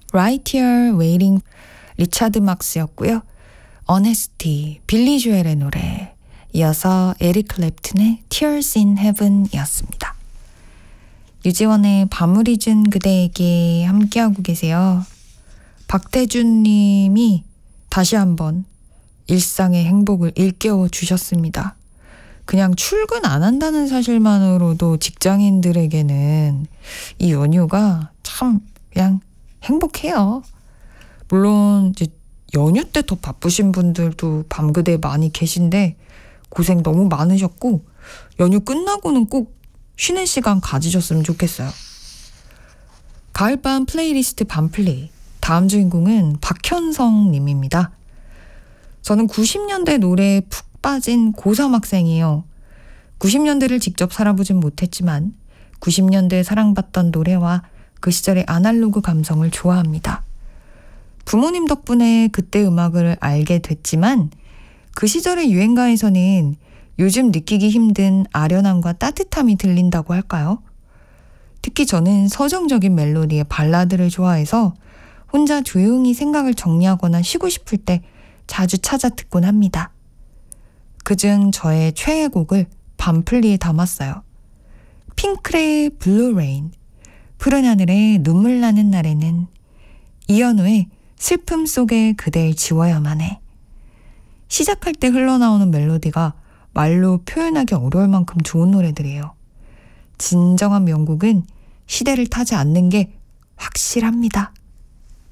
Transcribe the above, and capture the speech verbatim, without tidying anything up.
Right Here Waiting 리차드 막스였고요. Honesty 빌리 조엘의 노래, 이어서 에릭 클랩튼의 Tears in Heaven이었습니다. 유지원의 밤을 잊은 그대에게 함께하고 계세요. 박대준 님이 다시 한번 일상의 행복을 일깨워 주셨습니다. 그냥 출근 안 한다는 사실만으로도 직장인들에게는 이 연휴가 참 그냥 행복해요. 물론 이제 연휴 때 더 바쁘신 분들도 밤그대 많이 계신데 고생 너무 많으셨고 연휴 끝나고는 꼭 쉬는 시간 가지셨으면 좋겠어요. 가을밤 플레이리스트 밤플레이, 다음 주인공은 박현성 님입니다. 저는 구십 년대 노래에 푹 빠진 고삼 학생이에요. 구십 년대를 직접 살아보진 못했지만 구십 년대에 사랑받던 노래와 그 시절의 아날로그 감성을 좋아합니다. 부모님 덕분에 그때 음악을 알게 됐지만 그 시절의 유행가에서는 요즘 느끼기 힘든 아련함과 따뜻함이 들린다고 할까요? 특히 저는 서정적인 멜로디의 발라드를 좋아해서 혼자 조용히 생각을 정리하거나 쉬고 싶을 때 자주 찾아 듣곤 합니다. 그중 저의 최애곡을 밤플리에 담았어요. 핑클의 블루레인, 푸른 하늘에 눈물 나는 날에는, 이현우의 슬픔 속에 그댈 지워야만 해. 시작할 때 흘러나오는 멜로디가 말로 표현하기 어려울 만큼 좋은 노래들이에요. 진정한 명곡은 시대를 타지 않는 게 확실합니다.